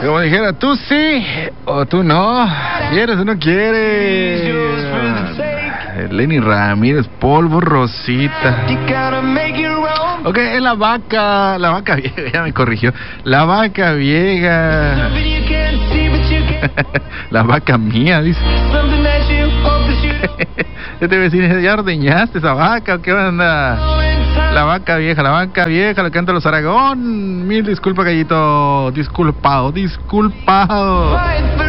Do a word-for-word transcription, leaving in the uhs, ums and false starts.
Como dijera, tú sí o tú no. ¿Quieres o no quieres? Lenny Ramírez, polvo rosita. Ok, es la vaca, la vaca vieja, ya me corrigió. La vaca vieja. La vaca mía, dice. Yo te voy a decir, ¿ya ordeñaste esa vaca o qué onda? La vaca vieja, la vaca vieja, lo canta los Aragón. Mil disculpas, gallito. Disculpado, disculpado.